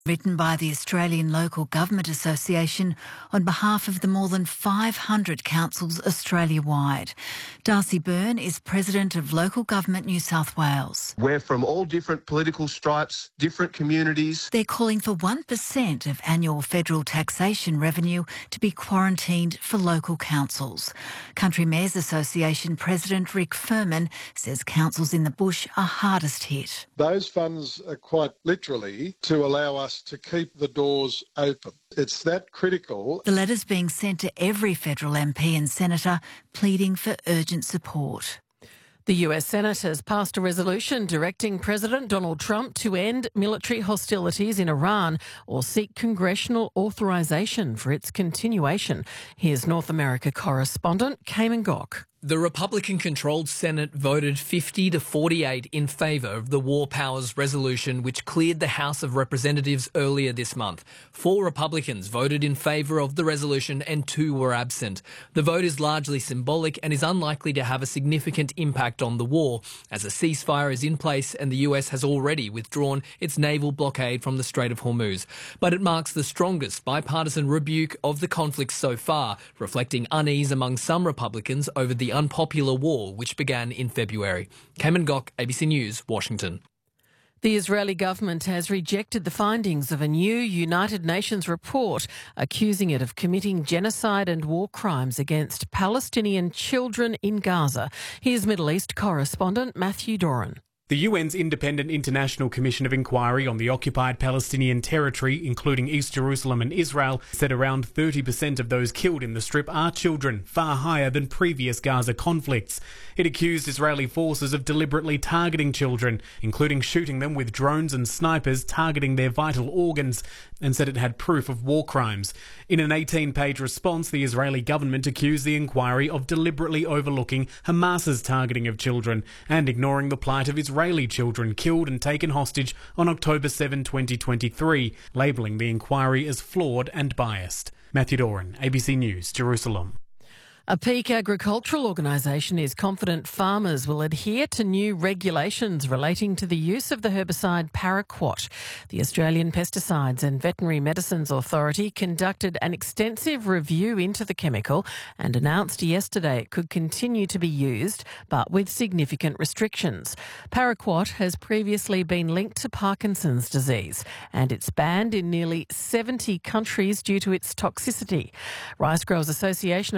Written by the Australian Local Government Association on behalf of the more than 500 councils Australia-wide. Darcy Byrne is President of Local Government New South Wales. We're from all different political stripes, different communities. They're calling for 1% of annual federal taxation revenue to be quarantined for local councils. Country Mayors Association President Rick Furman says councils in the bush are hardest hit. Those funds are quite literally to allow us to keep the doors open. It's that critical. The letter's being sent to every federal MP and senator pleading for urgent support. The US Senate has passed a resolution directing President Donald Trump to end military hostilities in Iran or seek congressional authorization for its continuation. Here's North America correspondent Cayman Gok. The Republican-controlled Senate voted 50 to 48 in favour of the War Powers Resolution, which cleared the House of Representatives earlier this month. 4 Republicans voted in favour of the resolution and 2 were absent. The vote is largely symbolic and is unlikely to have a significant impact on the war, as a ceasefire is in place and the US has already withdrawn its naval blockade from the Strait of Hormuz. But it marks the strongest bipartisan rebuke of the conflict so far, reflecting unease among some Republicans over the unpopular war which began in February. Cayman Gok, ABC News, Washington. The Israeli government has rejected the findings of a new United Nations report accusing it of committing genocide and war crimes against Palestinian children in Gaza. Here's Middle East correspondent Matthew Doran. The UN's Independent International Commission of Inquiry on the occupied Palestinian territory, including East Jerusalem and Israel, said around 30% of those killed in the Strip are children, far higher than previous Gaza conflicts. It accused Israeli forces of deliberately targeting children, including shooting them with drones and snipers targeting their vital organs, and said it had proof of war crimes. In an 18-page response, the Israeli government accused the inquiry of deliberately overlooking Hamas's targeting of children and ignoring the plight of Israeli children killed and taken hostage on October 7, 2023, labelling the inquiry as flawed and biased. Matthew Doran, ABC News, Jerusalem. A peak agricultural organisation is confident farmers will adhere to new regulations relating to the use of the herbicide paraquat. The Australian Pesticides and Veterinary Medicines Authority conducted an extensive review into the chemical and announced yesterday it could continue to be used, but with significant restrictions. Paraquat has previously been linked to Parkinson's disease, and it's banned in nearly 70 countries due to its toxicity. Rice Growers Association